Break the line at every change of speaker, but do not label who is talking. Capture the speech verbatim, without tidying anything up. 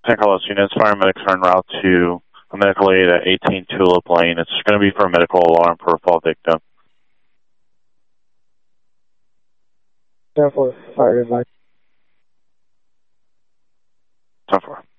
ten Carlos units, paramedics are en route to a medical aid at eighteen Tulip Lane. It's going to be for a medical alarm for a fall victim.
ten four, fire advice.
ten four.